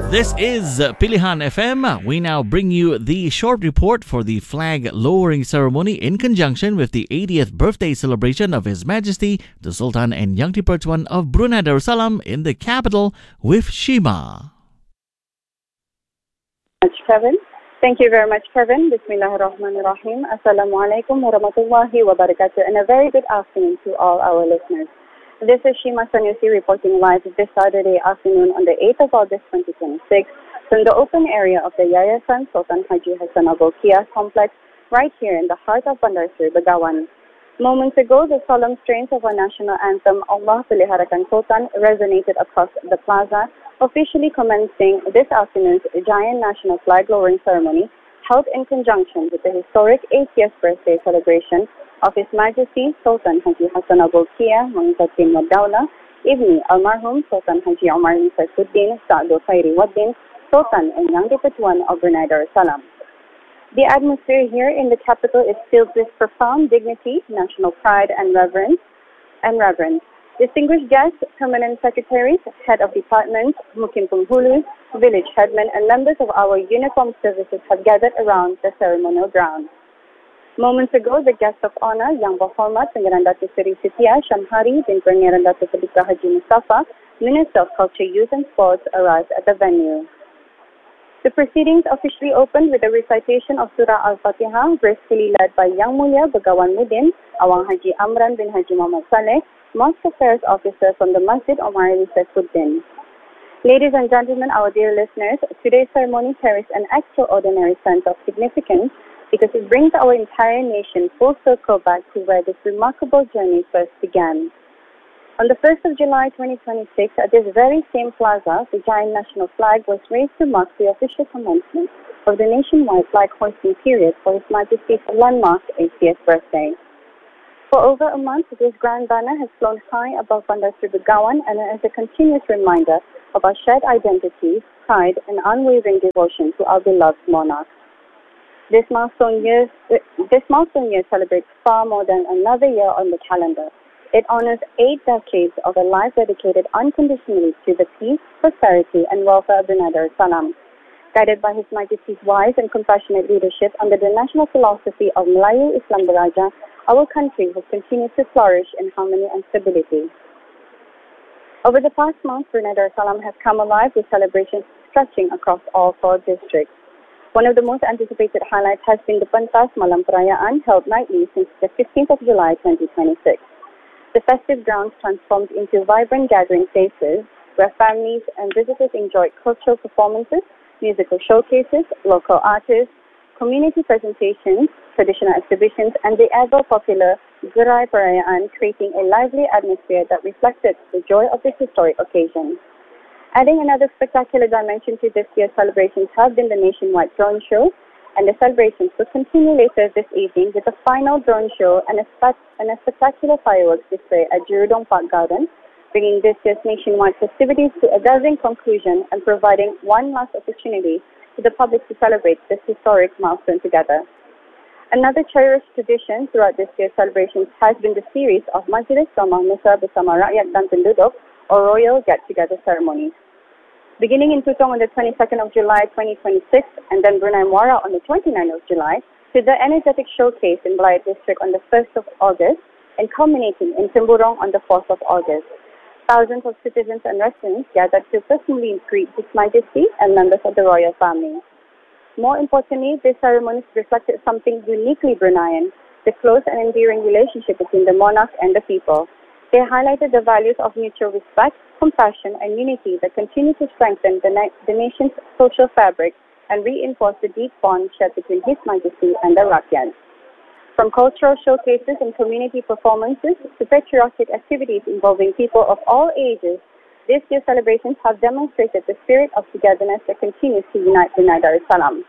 This is Pilihan FM. We now bring you the short report for the flag lowering ceremony in conjunction with the 80th birthday celebration of His Majesty, the Sultan and Yang di-Pertuan of Brunei Darussalam in the capital with Shima. Kevin. Thank you very much, Kevin. Bismillahirrahmanirrahim. Assalamu alaikum warahmatullahi wabarakatuh, and a very good afternoon to all our listeners. This is Shima Sanusi reporting live this Saturday afternoon on the 8th of August 2026 from the open area of the Yayasan Sultan Haji Hassan Al Bolkiah complex right here in the heart of Bandar Seri Begawan. Moments ago, the solemn strains of our national anthem, Allah Peliharakan Sultan, resonated across the plaza, officially commencing this afternoon's giant national flag lowering ceremony held in conjunction with the historic 80th birthday celebration of His Majesty Sultan Haji Hassan Al Bolkiah Mu'izzuddin wa Dawla Ibni Almarhum Sultan Haji Omar bin Saifuddin Sa'dul Khairi Waddin Sultan and Yang di-Pertuan of Brunei Darussalam. The atmosphere here in the capital is filled with profound dignity, national pride, and reverence. Distinguished guests, permanent secretaries, head of departments, Mukim Penghulu, village headmen, and members of our uniformed services have gathered around the ceremonial ground. Moments ago, the guest of honor, Yang Berhormat Pangeran Datuk Seri Siti Shamhari bin Pangeran Datuk Khadijah Haji Mustafa, Minister of Culture, Youth and Sports, arrived at the venue. The proceedings officially opened with a recitation of Surah Al-Fatihah, gracefully led by Yang Mulia Begawan Muddin, Awang Haji Amran bin Haji Muhammad Saleh, Mosque Affairs Officer from the Masjid Omar bin Saifuddin. Ladies and gentlemen, our dear listeners, today's ceremony carries an extraordinary sense of significance because it brings our entire nation full circle back to where this remarkable journey first began. On the 1st of July 2026, at this very same plaza, the giant national flag was raised to mark the official commencement of the nationwide flag hoisting period for His Majesty's landmark 80th birthday. For over a month, this grand banner has flown high above Bandar Seri Begawan and as a continuous reminder of our shared identity, pride, and unwavering devotion to our beloved monarch. This milestone year celebrates far more than another year on the calendar. It honors 8 decades of a life dedicated unconditionally to the peace, prosperity, and welfare of Brunei Darussalam. Guided by His Majesty's wise and compassionate leadership under the national philosophy of Melayu Islam Beraja, our country has continued to flourish in harmony and stability. Over the past month, Brunei Darussalam has come alive with celebrations stretching across all 4 districts. One of the most anticipated highlights has been the Pentas Malam Perayaan, held nightly since the 15th of July 2026. The festive grounds transformed into vibrant gathering places where families and visitors enjoyed cultural performances, musical showcases, local artists, community presentations, traditional exhibitions, and the ever-popular Gerai Perayaan, creating a lively atmosphere that reflected the joy of this historic occasion. Adding another spectacular dimension to this year's celebrations have been the nationwide drone show, and the celebrations will continue later this evening with a final drone show and a spectacular fireworks display at Jurudong Park Garden, bringing this year's nationwide festivities to a dazzling conclusion and providing one last opportunity to the public to celebrate this historic milestone together. Another cherished tradition throughout this year's celebrations has been the series of Majlis Ramah Nusa Bersama Rakyat dan Penduduk, or Royal Get-Together ceremonies. Beginning in Putong on the 22nd of July 2026 and then Brunei Muara on the 29th of July, to the energetic showcase in Belait District on the 1st of August and culminating in Temburong on the 4th of August. Thousands of citizens and residents gathered to personally greet His Majesty and members of the royal family. More importantly, this ceremony reflected something uniquely Bruneian, the close and endearing relationship between the monarch and the people. They highlighted the values of mutual respect, compassion, and unity that continue to strengthen the nation's social fabric and reinforce the deep bond shared between His Majesty and the Rakyat. From cultural showcases and community performances to patriotic activities involving people of all ages, this year's celebrations have demonstrated the spirit of togetherness that continues to unite Brunei Darussalam.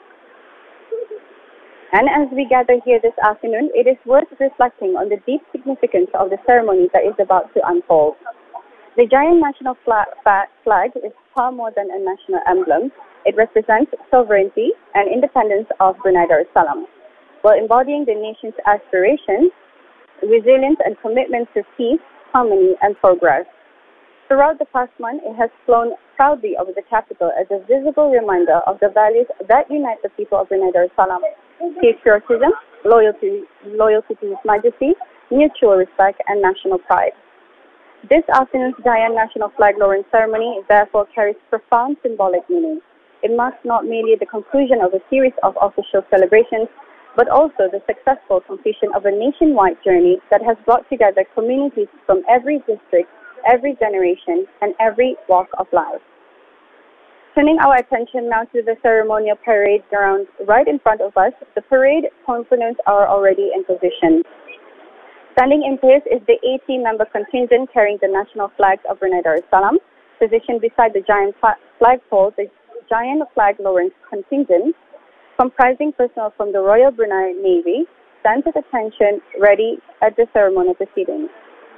And as we gather here this afternoon, it is worth reflecting on the deep significance of the ceremony that is about to unfold. The giant national flag is far more than a national emblem. It represents sovereignty and independence of Brunei Darussalam, while embodying the nation's aspirations, resilience, and commitment to peace, harmony, and progress. Throughout the past month, it has flown proudly over the capital as a visible reminder of the values that unite the people of Brunei Darussalam: patriotism, loyalty to His Majesty, mutual respect, and national pride. This afternoon's giant national flag lowering ceremony therefore carries profound symbolic meaning. It marks not merely the conclusion of a series of official celebrations, but also the successful completion of a nationwide journey that has brought together communities from every district, every generation, and every walk of life. Turning our attention now to the ceremonial parade ground right in front of us, the parade components are already in position. Standing in place is the 80-member contingent carrying the national flags of Brunei Darussalam. Positioned beside the giant flagpole, the giant flag lowering contingent, comprising personnel from the Royal Brunei Navy, stands at attention, ready at the ceremonial proceedings.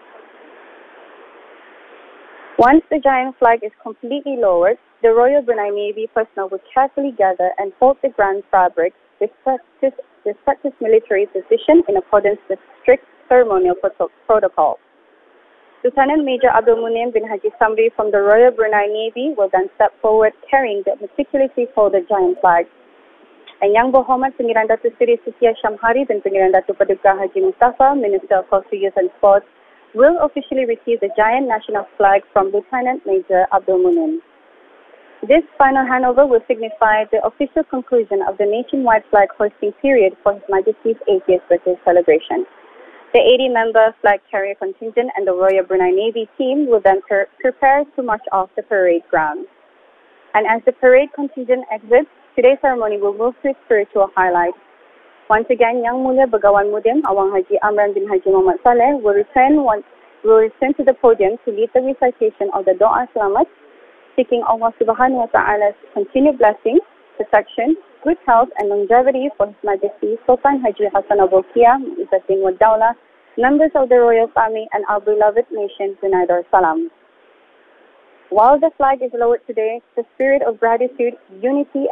Once the giant flag is completely lowered, the Royal Brunei Navy personnel will carefully gather and hold the grand fabric with respective military position in accordance with strict ceremonial protocol. Lieutenant Major Abdul Munim bin Haji Samri from the Royal Brunei Navy will then step forward carrying the meticulously folded giant flag. And Yang Berhormat Pengiran Datuk Seri Sufiya Shamhari dan Pengiran Datuk Paduka Haji Mustafa, Minister of Culture, Youth and Sports, will officially receive the giant national flag from Lieutenant Major Abdul Munim. This final handover will signify the official conclusion of the nationwide flag hoisting period for His Majesty's 80th birthday celebration. The 80-member flag carrier contingent and the Royal Brunei Navy team will then prepare to march off the parade ground. And as the parade contingent exits, today's ceremony will move to its spiritual highlight. Once again, Yang Mulia Begawan Mudim, Awang Haji Amran bin Haji Muhammad Saleh will return to the podium to lead the recitation of the Doa Selamat, seeking Allah Subhanahu Wa Ta'ala's continued blessings, protection, good health and longevity for His Majesty Sultan Haji Hassan Al Bolkiah, Izzatin wa Dawlah, members of the royal family and our beloved nation, Brunei Darussalam. While the flag is lowered today, the spirit of gratitude, unity